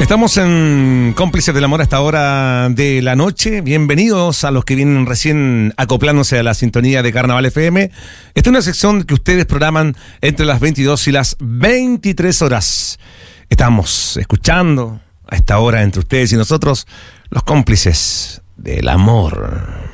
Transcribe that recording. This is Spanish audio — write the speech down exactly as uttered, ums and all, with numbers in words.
Estamos en Cómplices del Amor a esta hora de la noche. Bienvenidos a los que vienen recién acoplándose a la sintonía de Carnaval F M. Esta es una sección que ustedes programan entre las veintidós y las veintitrés horas. Estamos escuchando a esta hora entre ustedes y nosotros los cómplices del amor.